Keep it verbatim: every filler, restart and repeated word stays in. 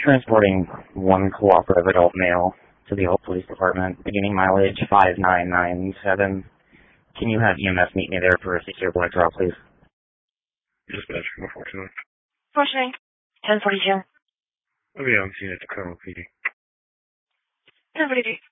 transporting one cooperative adult male to the Hope Police Department, beginning mileage five nine nine seven. Can you have E M S meet me there for a secure blood draw, please? Dispatch, unfortunately. Functioning. ten forty-two. I'll be on scene at the Colonel P D. ten forty-three.